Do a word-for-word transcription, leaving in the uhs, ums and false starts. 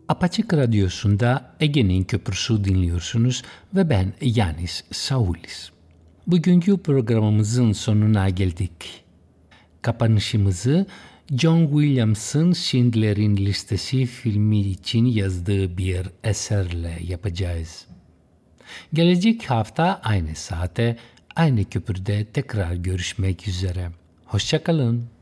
Apaçık Radyosu'nda Ege'nin Köprüsü dinliyorsunuz ve ben Yanis Saulis. Bugünkü programımızın sonuna geldik. Kapanışımızı John Williams'ın Schindler'in Listesi filmi için yazdığı bir eserle yapacağız. Gelecek hafta aynı saate, aynı köprüde tekrar görüşmek üzere. Hoşça kalın.